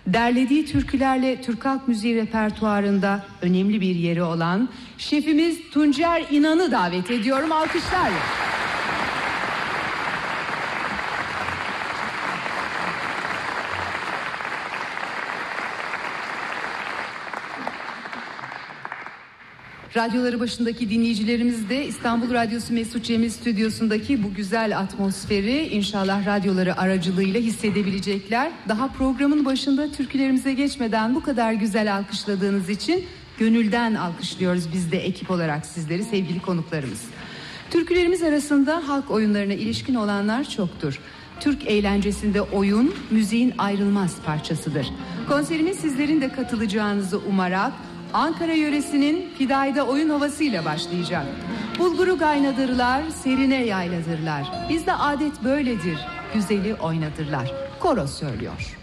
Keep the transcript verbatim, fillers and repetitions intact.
Derlediği türkülerle Türk halk müziği repertuarında önemli bir yeri olan şefimiz Tuncer İnan'ı davet ediyorum alkışlarla. Radyoları başındaki dinleyicilerimiz de İstanbul Radyosu Mesut Cemil Stüdyosu'ndaki bu güzel atmosferi inşallah radyoları aracılığıyla hissedebilecekler. Daha programın başında türkülerimize geçmeden bu kadar güzel alkışladığınız için gönülden alkışlıyoruz biz de ekip olarak sizleri sevgili konuklarımız. Türkülerimiz arasında halk oyunlarına ilişkin olanlar çoktur. Türk eğlencesinde oyun müziğin ayrılmaz parçasıdır. Konserime sizlerin de katılacağınızı umarak Ankara yöresinin Fidayda oyun havasıyla başlayacak. Bulguru kaynadırlar, serine yayladırlar. Bizde adet böyledir, güzeli oynatırlar. Koro söylüyor.